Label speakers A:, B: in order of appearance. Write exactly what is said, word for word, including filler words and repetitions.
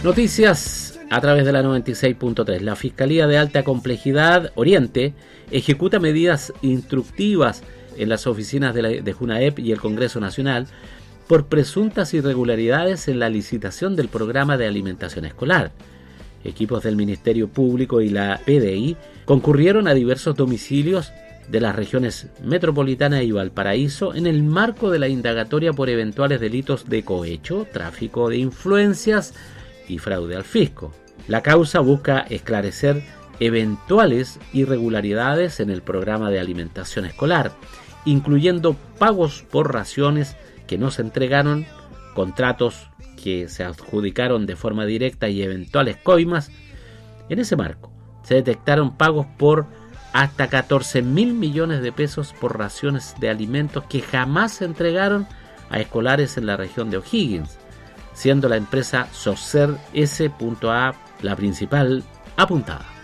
A: Noticias a través de la noventa y seis punto tres. La Fiscalía de Alta Complejidad Oriente ejecuta medidas instructivas en las oficinas de, la, de JUNAEP y el Congreso Nacional por presuntas irregularidades en la licitación del programa de alimentación escolar. Equipos del Ministerio Público y la P D I concurrieron a diversos domicilios de las regiones metropolitana y Valparaíso en el marco de la indagatoria por eventuales delitos de cohecho, tráfico de influencias y fraude al fisco. La causa busca esclarecer eventuales irregularidades en el programa de alimentación escolar, incluyendo pagos por raciones que no se entregaron, contratos que se adjudicaron de forma directa y eventuales coimas. En ese marco se detectaron pagos por hasta catorce mil millones de pesos por raciones de alimentos que jamás se entregaron a escolares en la región de O'Higgins, siendo la empresa Socer S A la principal apuntada.